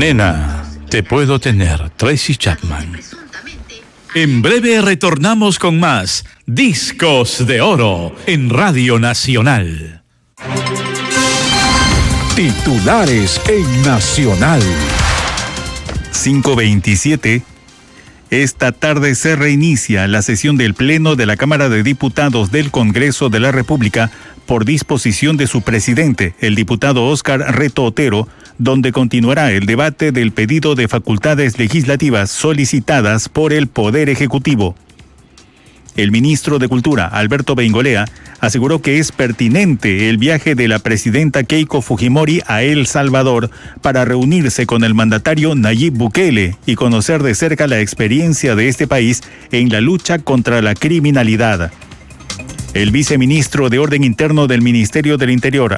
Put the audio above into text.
Nena, te puedo tener, Tracy Chapman. En breve retornamos con más Discos de Oro en Radio Nacional. Titulares en Nacional. 5:27. Esta tarde se reinicia la sesión del Pleno de la Cámara de Diputados del Congreso de la República por disposición de su presidente, el diputado Óscar Reto Otero, donde continuará el debate del pedido de facultades legislativas solicitadas por el Poder Ejecutivo. El ministro de Cultura, Alberto Beingolea, aseguró que es pertinente el viaje de la presidenta Keiko Fujimori a El Salvador para reunirse con el mandatario Nayib Bukele y conocer de cerca la experiencia de este país en la lucha contra la criminalidad. El viceministro de Orden Interno del Ministerio del Interior,